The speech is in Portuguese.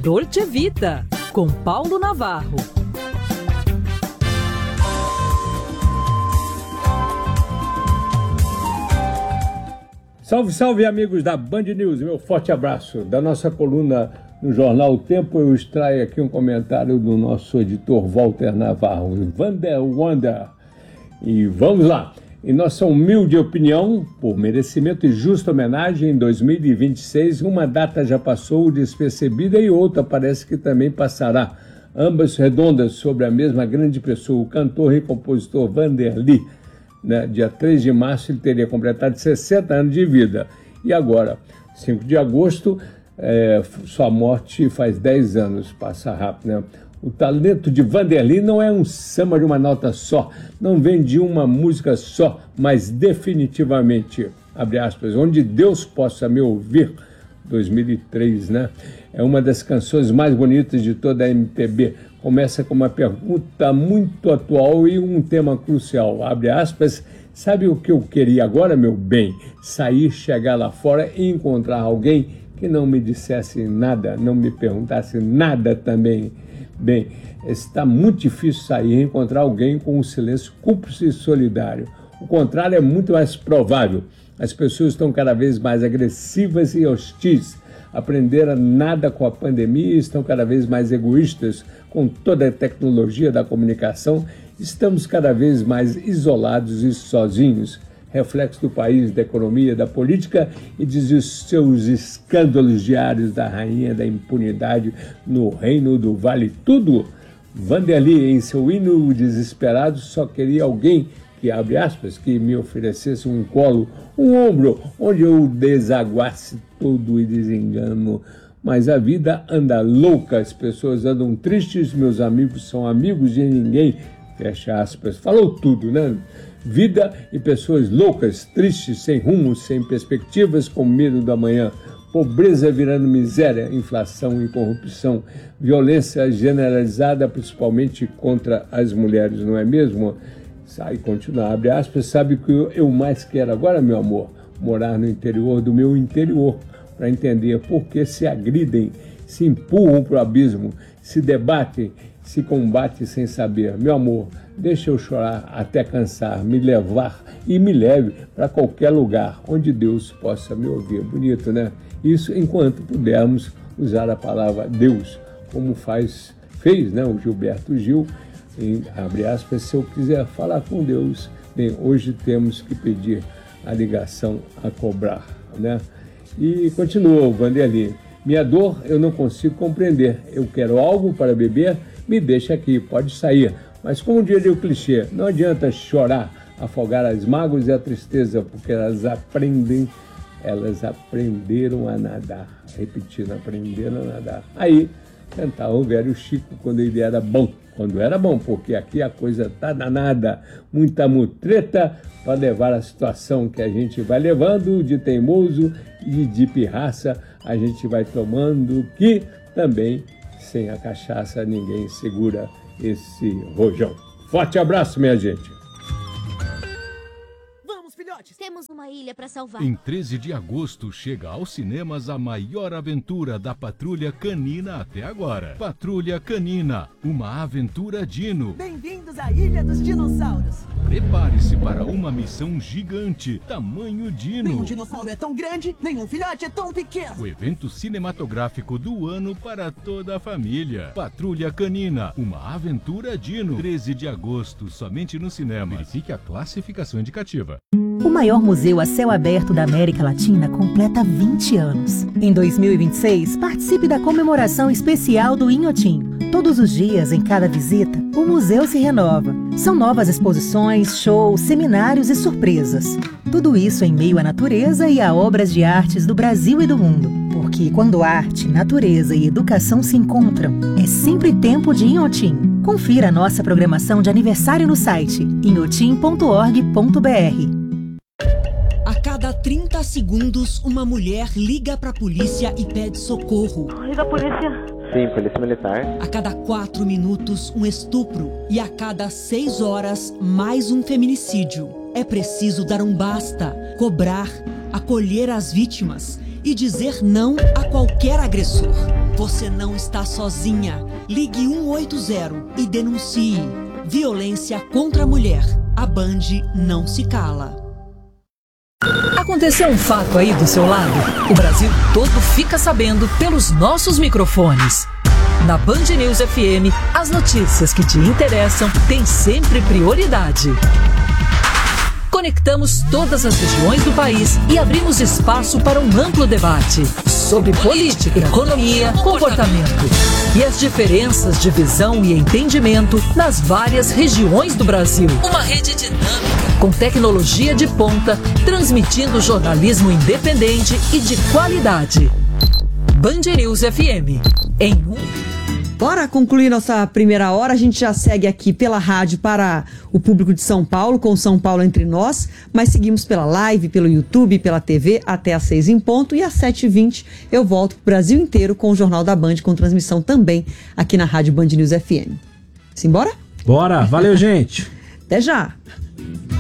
Dolce Vita, com Paulo Navarro. Salve, salve, amigos da Band News, meu forte abraço. Da nossa coluna no jornal O Tempo, eu extraio aqui um comentário do nosso editor Walter Navarro, Vander Wonder. E vamos lá. Em nossa humilde opinião, por merecimento e justa homenagem, em 2026, uma data já passou despercebida e outra parece que também passará. Ambas redondas sobre a mesma grande pessoa, o cantor e compositor Vanderly. Dia 3 de março ele teria completado 60 anos de vida. E agora, 5 de agosto, sua morte faz 10 anos, passa rápido, né? O talento de Vanderly não é um samba de uma nota só, não vem de uma música só, mas definitivamente, abre aspas, Onde Deus Possa Me Ouvir, 2003, né? É uma das canções mais bonitas de toda a MPB. Começa com uma pergunta muito atual e um tema crucial, abre aspas, sabe o que eu queria agora, meu bem? Sair, chegar lá fora e encontrar alguém que não me dissesse nada, não me perguntasse nada também. Bem, está muito difícil sair e encontrar alguém com um silêncio cúmplice e solidário. O contrário é muito mais provável. As pessoas estão cada vez mais agressivas e hostis. Aprenderam nada com a pandemia e estão cada vez mais egoístas com toda a tecnologia da comunicação. Estamos cada vez mais isolados e sozinhos. Reflexo do país, da economia, da política e de seus escândalos diários da rainha da impunidade no reino do vale tudo. Vanderly, em seu hino desesperado, só queria alguém que, abre aspas, que me oferecesse um colo, um ombro, onde eu desaguasse todo e desengano. Mas a vida anda louca, as pessoas andam tristes, meus amigos são amigos de ninguém, fecha aspas. Falou tudo, né? Vida e pessoas loucas, tristes, sem rumo, sem perspectivas, com medo da manhã. Pobreza virando miséria, inflação e corrupção. Violência generalizada, principalmente contra as mulheres, não é mesmo? Sai, continua, abre aspas, sabe o que eu mais quero agora, meu amor? Morar no interior do meu interior, para entender por que se agridem, se empurram para o abismo, se debatem, se combatem sem saber. Meu amor, deixa eu chorar até cansar, me levar e me leve para qualquer lugar onde Deus possa me ouvir. Bonito, né? Isso enquanto pudermos usar a palavra Deus, como fez, né, o Gilberto Gil, abre aspas, se eu quiser falar com Deus, bem, hoje temos que pedir a ligação a cobrar, né? E continua o Vanderly. Minha dor eu não consigo compreender. Eu quero algo para beber, me deixa aqui, pode sair. Mas como diria o clichê, não adianta chorar, afogar as mágoas e a tristeza, porque elas aprenderam a nadar. Repetindo, aprenderam a nadar. Aí cantava o velho Chico quando ele era bom. Quando era bom, porque aqui a coisa tá danada, muita mutreta para levar a situação que a gente vai levando de teimoso e de pirraça, a gente vai tomando, que também sem a cachaça ninguém segura esse rojão. Forte abraço, minha gente. Temos uma ilha para salvar. Em 13 de agosto chega aos cinemas a maior aventura da Patrulha Canina até agora. Patrulha Canina, uma aventura dino. Bem-vindos à Ilha dos Dinossauros. Prepare-se para uma missão gigante, tamanho dino. Nenhum dinossauro é tão grande, nenhum filhote é tão pequeno. O evento cinematográfico do ano para toda a família. Patrulha Canina, uma aventura dino. 13 de agosto, somente no cinema. Verifique a classificação indicativa. O maior museu a céu aberto da América Latina completa 20 anos. Em 2026, participe da comemoração especial do Inhotim. Todos os dias, em cada visita, o museu se renova. São novas exposições, shows, seminários e surpresas. Tudo isso em meio à natureza e a obras de artes do Brasil e do mundo. Porque quando arte, natureza e educação se encontram, é sempre tempo de Inhotim. Confira a nossa programação de aniversário no site inhotim.org.br. A cada 30 segundos, uma mulher liga pra polícia e pede socorro. Liga a polícia. Sim, polícia militar. A cada 4 minutos, um estupro. E a cada 6 horas, mais um feminicídio. É preciso dar um basta, cobrar, acolher as vítimas e dizer não a qualquer agressor. Você não está sozinha. Ligue 180 e denuncie. Violência contra a mulher. A Band não se cala. Aconteceu um fato aí do seu lado? O Brasil todo fica sabendo pelos nossos microfones. Na Band News FM, as notícias que te interessam têm sempre prioridade. Conectamos todas as regiões do país e abrimos espaço para um amplo debate sobre política, economia, comportamento e as diferenças de visão e entendimento nas várias regiões do Brasil. Uma rede dinâmica, com tecnologia de ponta, transmitindo jornalismo independente e de qualidade. Band News FM. Bora concluir nossa primeira hora. A gente já segue aqui pela rádio para o público de São Paulo, com São Paulo entre nós, mas seguimos pela live, pelo YouTube, pela TV, até às 6 em ponto, e às 7h20 eu volto para o Brasil inteiro com o Jornal da Band, com transmissão também aqui na rádio Band News FM. Simbora? Bora, valeu, gente! Até já!